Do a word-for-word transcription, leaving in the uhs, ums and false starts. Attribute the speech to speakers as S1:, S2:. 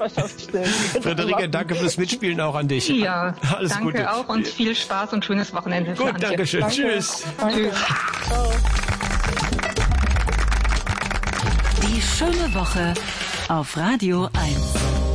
S1: Nachbarschaft stellen.
S2: Friederike, danke fürs Mitspielen auch an dich.
S3: Ja,
S2: alles
S3: danke
S2: Gute.
S3: auch und viel Spaß und schönes Wochenende.
S2: Gut, danke schön.
S1: Danke.
S2: Tschüss.
S1: Danke.
S3: Tschüss.
S1: Ciao.
S4: Die schöne Woche auf Radio eins.